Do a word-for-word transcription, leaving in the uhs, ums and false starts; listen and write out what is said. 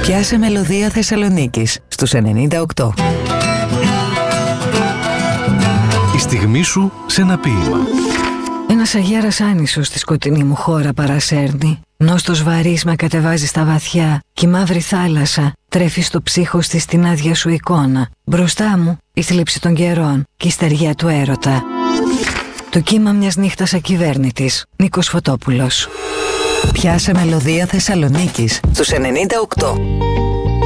Πιάσε μελωδία Θεσσαλονίκης στους ενενήντα οκτώ. Η στιγμή σου σε ένα ποίημα. Ένας αγέρας άνισος στη σκοτεινή μου χώρα παρασέρνει. Νόστος βαρύς με κατεβάζει στα βαθιά κι η μαύρη θάλασσα τρέφει στο ψύχος της την άδεια σου εικόνα. Μπροστά μου η θλίψη των καιρών και η στεριά του έρωτα. Το κύμα μιας νύχτας ακυβέρνητης. Νίκος Φωτόπουλος. Πιάσε μελωδία Θεσσαλονίκης στους ενενήντα οκτώ.